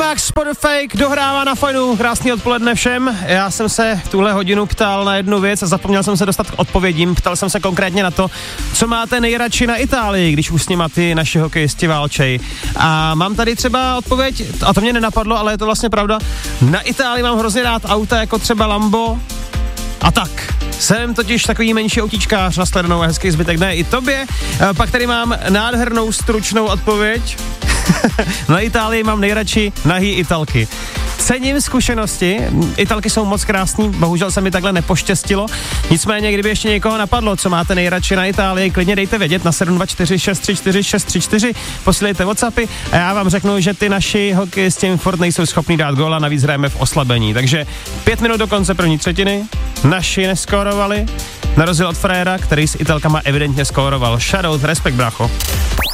Max, Spotfake, dohrává na fajnu, krásný odpoledne všem. Já jsem se v tuhle hodinu ptal na jednu věc a zapomněl jsem se dostat k odpovědím. Ptal jsem se konkrétně na to, co máte nejradši na Itálii, když už s nima ty naši hokejisti válčej. A mám tady třeba odpověď, a to mě nenapadlo, ale je to vlastně pravda. Na Itálii mám hrozně rád auta jako třeba Lambo a tak. Jsem totiž takový menší autíčkář, nashledanou a hezký zbytek ne i tobě. Pak tady mám nádhernou stručnou odpověď. Na Itálii mám nejradši nahý Italky. Cením zkušenosti, Italky jsou moc krásný, bohužel se mi takhle nepoštěstilo. Nicméně, kdyby ještě někoho napadlo, co máte nejradši na Itálii, klidně dejte vědět na 724 634 634, posílejte WhatsAppy a já vám řeknu, že ty naši hokejisti furt nejsou schopní dát gól a navíc hrajeme v oslabení. Takže 5 minut do konce první třetiny, naši neskórovali, na rozdíl od Frejera, který s Italkama evidentně skóroval. Shoutout, respekt, brácho.